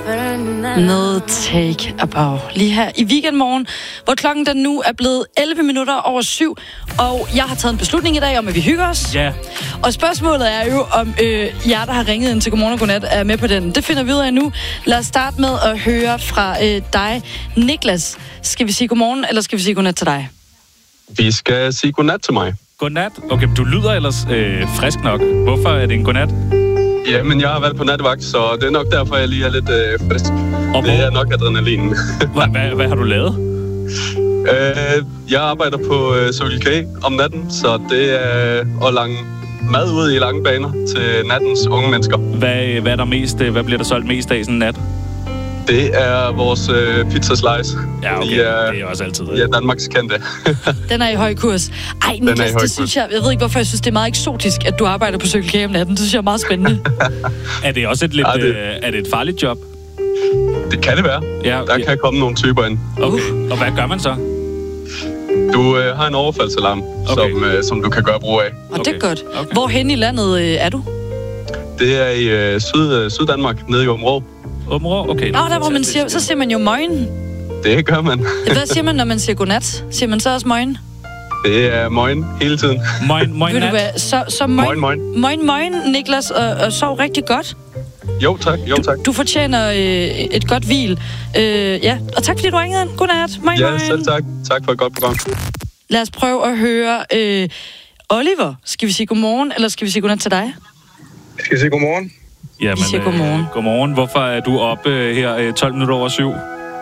Med Take a Bow. Lige her i Weekendmorgen, hvor klokken den nu er blevet 11 minutter over 7. Og jeg har taget en beslutning i dag om, at vi hygger os. Ja. Og spørgsmålet er jo, om jer, der har ringet ind til Godmorgen og Godnat, er med på den. Det finder vi ud af nu. Lad os starte med at høre fra dig, Niklas. Skal vi sige godmorgen, eller skal vi sige godnat til dig? Vi skal sige godnat til mig. Godnat? Okay, du lyder ellers frisk nok. Hvorfor er det en godnat? Jamen, jeg har været på nattevagt, så det er nok derfor, jeg lige er lidt frisk. Og det er nok adrenalin. Hvad har du lavet? Jeg arbejder på Circle K om natten, så det er at lange mad ud i lange baner til nattens unge mennesker. Hvad er der mest? Hvad bliver der solgt mest af sådan en nat? Det er vores pizza slice. Ja, okay. Det er også altid. Ja, Danmarks kendte. Den er i høj kurs. Ej, Niklas, det synes jeg ved ikke, hvorfor jeg synes, det er meget eksotisk, at du arbejder på Circle K om natten. Det synes jeg er meget spændende. Er det også er det et farligt job? Det kan det være. Ja, der kan komme nogle typer ind. Okay, og hvad gør man så? Du har en overfaldsalarm, som du kan gøre brug af. Og det er godt. Okay. Hvorhen i landet er du? Det er i Syddanmark, nede i Aabenraa. Aabenraa? Okay. Nå, der hvor man siger, så siger man jo morgen. Det gør man. Hvad siger man, når man siger godnat? Siger man så også morgen? Det er morgen hele tiden. Morgen Ved du hvad, så morgen, Niklas, og sov rigtig godt. Jo, tak. Du fortjener et godt hvil. Ja, og tak fordi du ringede ind. Godnat. Ja, selv tak. Tak for et godt program. Lad os prøve at høre Oliver. Skal vi sige godmorgen, eller skal vi sige godnat til dig? Vi skal sige godmorgen. Jamen, vi siger godmorgen. Godmorgen. Hvorfor er du oppe her 12 minutter over 7? Jeg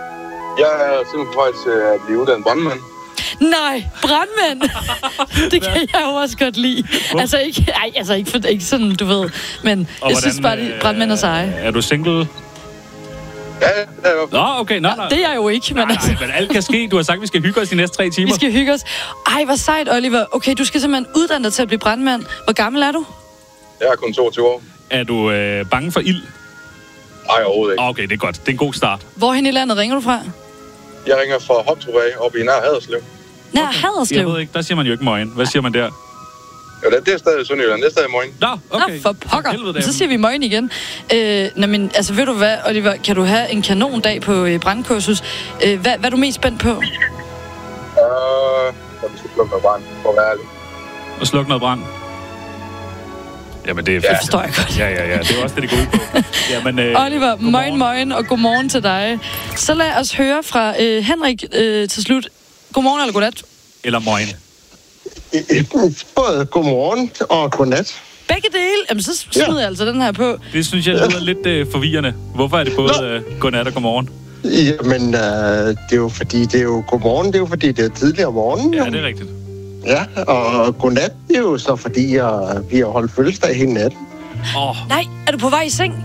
er simpelthen på vej til at blive uddannet brandmand. Nej, brandmænd. Det kan jeg jo også godt lide. Altså ikke sådan, du ved. Men jeg synes bare, at brandmænd er seje. Er du single? Ja, det er jo. Nå, okay. Nå. Det er jeg jo ikke. Men men alt kan ske. Du har sagt, at vi skal hygge os de næste 3 timer. Vi skal hygge os. Ej, hvor sejt, Oliver. Okay, du skal simpelthen uddanne dig til at blive brandmand. Hvor gammel er du? Jeg er kun 22 år. Er du bange for ild? Nej, overhovedet ikke. Okay, det er godt. Det er en god start. Hvorhen i landet ringer du fra? Jeg ringer fra Hoptrup af, oppe i nær Haderslev. Nær Haderslev? Jeg ved ikke, der siger man jo ikke morgen. Hvad siger man der? Jo, det er stadig Sønderjylland. Det er stadig morgen. Nå, okay. Nå, for pokker. Så siger vi morgen igen. Men altså, ved du hvad, Oliver? Kan du have en kanondag på brandkursus? Hvad er du mest spændt på? Jeg skal slukke noget brand, for at være ærlig. Og slukke noget brand? Jamen, det er fedt. Det forstår jeg godt. Ja. Det er også det går ud på. Jamen, Oliver, morgen og godmorgen til dig. Så lad os høre fra Henrik til slut. Godmorgen eller godnat? Eller morgen. Både godmorgen og godnat. Begge dele? Jamen, så smider jeg altså den her på. Det synes jeg lyder lidt forvirrende. Hvorfor er det både godnat og godmorgen? Jamen, det er jo fordi, det er jo godmorgen. Det er jo fordi, det er tidligere om morgenen. Ja, det er rigtigt. Ja, og godnat, det er jo så fordi, vi har holdt fødselsdag hele natten. Nej, er du på vej i seng?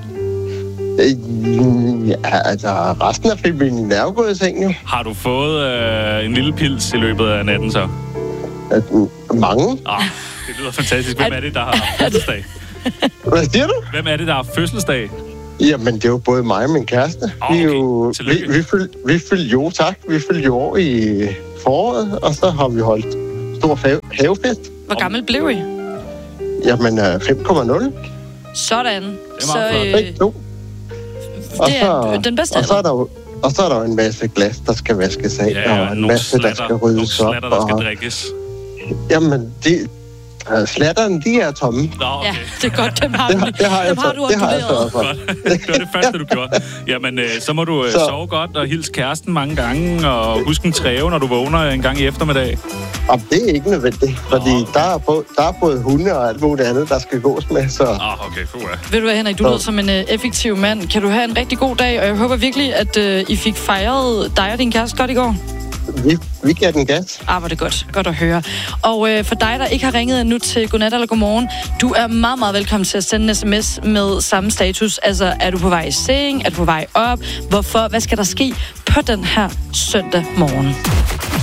Ja, altså, resten af familien er jo gået i seng, jo. Har du fået en lille pils i løbet af natten, så? Mange. Det lyder fantastisk. Hvem er det, der har fødselsdag? Hvad siger du? Hvem er det, der har fødselsdag? Jamen, det er jo både mig og min kæreste. Vi fyldte jo, tak. Vi fyldte jo år i foråret, og så har vi holdt stor havefest. Hvor gammel blev I? Jamen, 5,0. Sådan. Det er meget flot. Det er den bedste alder. Og så er der jo en masse glas, der skal vaskes af, og en masse, der skal ryddes op. Nogle slatter, der skal drikkes. Jamen, slatterne, de er tomme. Nå, okay. Ja, det er godt, dem har du ordineret. Det var det første, du gjorde. Jamen, så må du sove godt og hilse kæresten mange gange, og husk en træve, når du vågner en gang i eftermiddag. Jamen, det er ikke nødvendigt, fordi der er både hunde og alt muligt andet, der skal gås med, så... Okay, Ved du hvad, Henrik, du lyder som en effektiv mand. Kan du have en rigtig god dag, og jeg håber virkelig, at I fik fejret dig og din kæreste godt i går. Vi giver den gas. Var det godt. Godt at høre. Og for dig, der ikke har ringet endnu til godnat eller godmorgen, du er meget, meget velkommen til at sende en sms med samme status. Altså, er du på vej i seng? Er du på vej op? Hvorfor? Hvad skal der ske på den her søndag morgen?